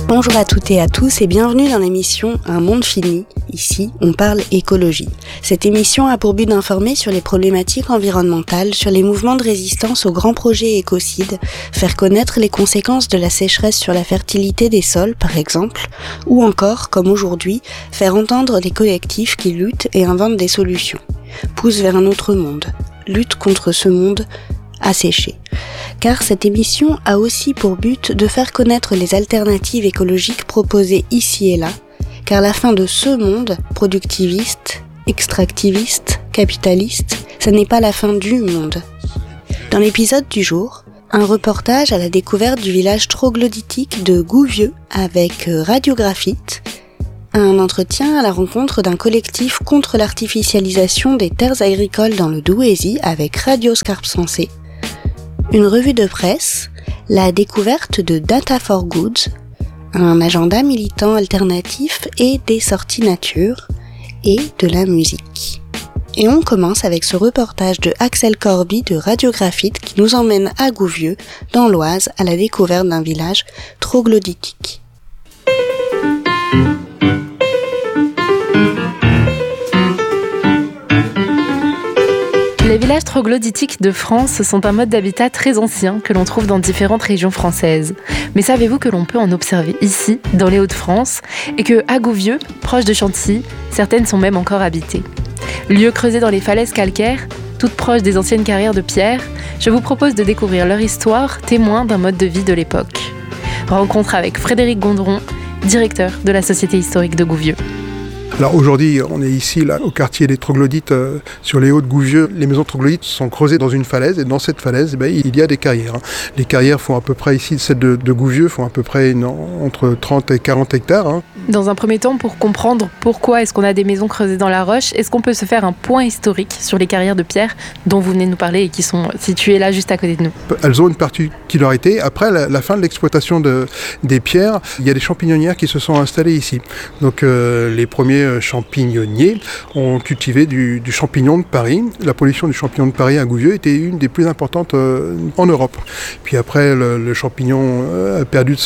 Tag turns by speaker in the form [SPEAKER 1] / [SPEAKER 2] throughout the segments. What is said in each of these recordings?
[SPEAKER 1] Bonjour à toutes et à tous et bienvenue dans l'émission Un monde fini. Ici, on parle écologie. Cette émission a pour but d'informer sur les problématiques environnementales, sur les mouvements de résistance aux grands projets écocides, faire connaître les conséquences de la sécheresse sur la fertilité des sols, par exemple, ou encore, comme aujourd'hui, faire entendre les collectifs qui luttent et inventent des solutions. Poussent vers un autre monde, luttent contre ce monde asséché. Car cette émission a aussi pour but de faire connaître les alternatives écologiques proposées ici et là, car la fin de ce monde, productiviste, extractiviste, capitaliste, ce n'est pas la fin du monde. Dans l'épisode du jour, un reportage à la découverte du village troglodytique de Gouvieux avec Radiographite, un entretien à la rencontre d'un collectif contre l'artificialisation des terres agricoles dans le Douaisis avec Radio Scarpe Sensée, une revue de presse, la découverte de Data for Goods, un agenda militant alternatif et des sorties nature, et de la musique. Et on commence avec ce reportage de Axel Corby de Radiographite qui nous emmène à Gouvieux, dans l'Oise, à la découverte d'un village troglodytique.
[SPEAKER 2] Les villages troglodytiques de France sont un mode d'habitat très ancien que l'on trouve dans différentes régions françaises. Mais savez-vous que l'on peut en observer ici, dans les Hauts-de-France, et que à Gouvieux, proche de Chantilly, certaines sont même encore habitées. Lieux creusés dans les falaises calcaires, toutes proches des anciennes carrières de pierre, je vous propose de découvrir leur histoire, témoin d'un mode de vie de l'époque. Rencontre avec Frédéric Gondron, directeur de la Société historique de Gouvieux.
[SPEAKER 3] Alors aujourd'hui, on est ici là, au quartier des troglodytes sur les hauts de Gouvieux. Les maisons troglodytes sont creusées dans une falaise et dans cette falaise, il y a des carrières. Les carrières font à peu près ici, celles de Gouvieux font à peu près entre 30 et 40 hectares.
[SPEAKER 2] Dans un premier temps, pour comprendre pourquoi est-ce qu'on a des maisons creusées dans la roche, est-ce qu'on peut se faire un point historique sur les carrières de pierre dont vous venez de nous parler et qui sont situées là juste à côté de nous? Elles ont une particularité.
[SPEAKER 3] Après la fin de l'exploitation des pierres, il y a des champignonnières qui se sont installées ici. Donc les premiers champignonniers ont cultivé du champignon de Paris. La production du champignon de Paris à Gouvieux était une des plus importantes en Europe. Puis après, le champignon a perdu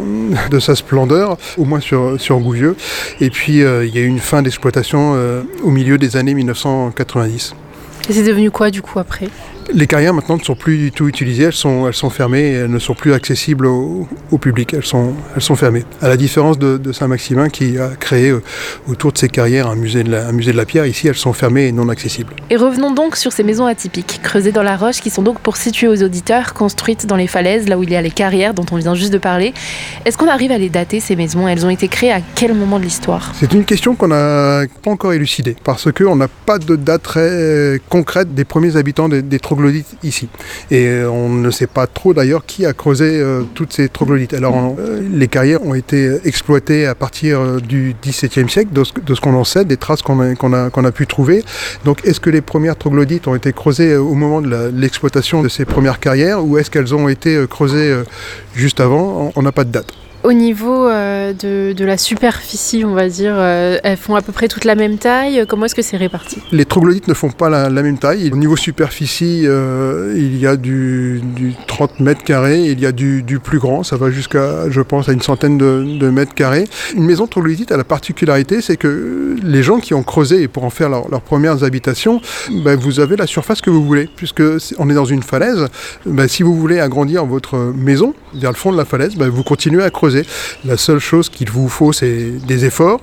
[SPEAKER 3] de sa splendeur, au moins sur Gouvieux. Et puis il y a eu une fin d'exploitation au milieu des années 1990.
[SPEAKER 2] Et c'est devenu quoi du coup après ?
[SPEAKER 3] Les carrières maintenant ne sont plus du tout utilisées, elles sont fermées, et elles ne sont plus accessibles au public, elles sont fermées. À la différence de Saint-Maximin qui a créé autour de ces carrières un musée de la pierre, ici elles sont fermées et non accessibles.
[SPEAKER 2] Et revenons donc sur ces maisons atypiques, creusées dans la roche, qui sont donc, pour situer aux auditeurs, construites dans les falaises, là où il y a les carrières dont on vient juste de parler. Est-ce qu'on arrive à les dater, ces maisons ? Elles ont été créées à quel moment de l'histoire ?
[SPEAKER 3] C'est une question qu'on n'a pas encore élucidée, parce qu'on n'a pas de date très concrète des premiers habitants des troglodytes ici. Et on ne sait pas trop d'ailleurs qui a creusé toutes ces troglodytes. Alors les carrières ont été exploitées à partir du XVIIe siècle, de ce qu'on en sait, des traces qu'on a pu trouver. Donc est-ce que les premières troglodytes ont été creusées au moment de l'exploitation de ces premières carrières, ou est-ce qu'elles ont été creusées juste avant ? On n'a pas de date.
[SPEAKER 2] Au niveau de la superficie, on va dire, elles font à peu près toute la même taille. Comment est-ce que c'est réparti ?
[SPEAKER 3] Les troglodytes ne font pas la même taille. Au niveau superficie, il y a du 30 mètres carrés, il y a du plus grand. Ça va jusqu'à, je pense, à une centaine de mètres carrés. Une maison troglodyte a la particularité, c'est que les gens qui ont creusé et pour en faire leurs premières habitations, vous avez la surface que vous voulez. Puisque on est dans une falaise, si vous voulez agrandir votre maison vers le fond de la falaise, vous continuez à creuser. La seule chose qu'il vous faut, c'est des efforts,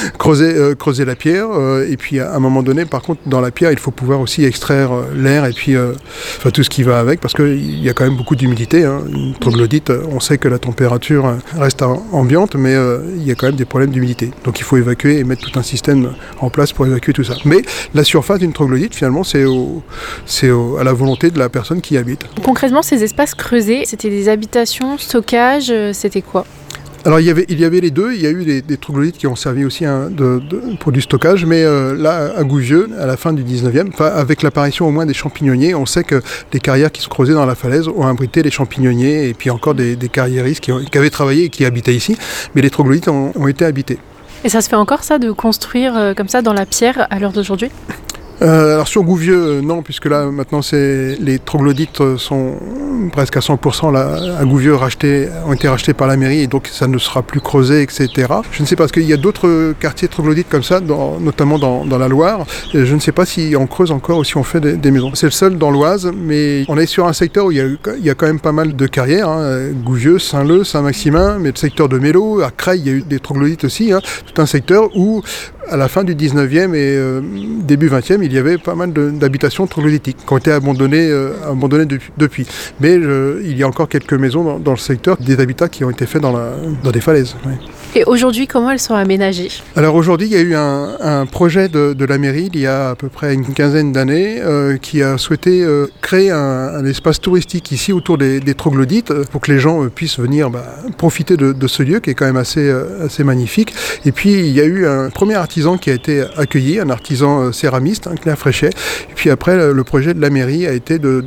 [SPEAKER 3] creuser la pierre, et puis à un moment donné, par contre, dans la pierre, il faut pouvoir aussi extraire l'air et puis tout ce qui va avec, parce qu'il y a quand même beaucoup d'humidité. Une troglodyte, on sait que la température reste ambiante, mais il y a quand même des problèmes d'humidité. Donc il faut évacuer et mettre tout un système en place pour évacuer tout ça. Mais la surface d'une troglodyte, finalement, c'est à la volonté de la personne qui y habite.
[SPEAKER 2] Concrètement, ces espaces creusés, c'était des habitations, stockage, c'était quoi ?
[SPEAKER 3] Alors il y avait les deux, il y a eu des troglodytes qui ont servi aussi pour du stockage, mais là à Gouvieux, à la fin du 19e, avec l'apparition au moins des champignonniers, on sait que les carrières qui se creusaient dans la falaise ont abrité les champignonniers et puis encore des carriéristes qui avaient travaillé et qui habitaient ici, mais les troglodytes ont été habités.
[SPEAKER 2] Et ça se fait encore ça, de construire comme ça dans la pierre à l'heure d'aujourd'hui ?
[SPEAKER 3] Alors sur Gouvieux, non, puisque là maintenant les troglodytes sont presque à 100% là, à Gouvieux ont été rachetés par la mairie et donc ça ne sera plus creusé, etc. Je ne sais pas, parce qu'il y a d'autres quartiers troglodytes comme ça, notamment dans la Loire. Et je ne sais pas si on creuse encore ou si on fait des maisons. C'est le seul dans l'Oise, mais on est sur un secteur où il y a quand même pas mal de carrières. Gouvieux, Saint-Leu, Saint-Maximin, mais le secteur de Mélo, à Creil, il y a eu des troglodytes aussi. Tout un secteur où, à la fin du 19e et début 20e, il y avait pas mal d'habitations troglodytiques qui ont été abandonnées depuis. Mais il y a encore quelques maisons dans le secteur, des habitats qui ont été faits dans des falaises. Oui.
[SPEAKER 2] Et aujourd'hui, comment elles sont aménagées ?
[SPEAKER 3] Alors aujourd'hui, il y a eu un projet de la mairie, il y a à peu près une quinzaine d'années, qui a souhaité créer un espace touristique ici autour des troglodytes pour que les gens puissent venir profiter de ce lieu qui est quand même assez magnifique. Et puis il y a eu un premier artisan qui a été accueilli, un artisan céramiste, Claire Fréchet. Et puis après, le projet de la mairie a été de